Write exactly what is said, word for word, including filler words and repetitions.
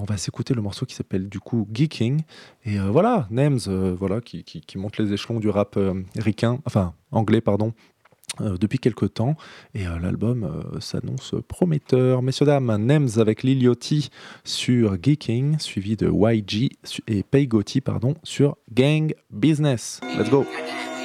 va s'écouter le morceau qui s'appelle du coup Geeking. Et euh, voilà, Nems, euh, voilà, qui, qui, qui monte les échelons du rap euh, ricain, enfin anglais, pardon, euh, depuis quelques temps. Et euh, l'album euh, s'annonce prometteur. Messieurs, dames, Nems avec Lil Yachty sur Geeking, suivi de Y G su- et Pay Gotti, pardon, sur Gang Business. Let's go!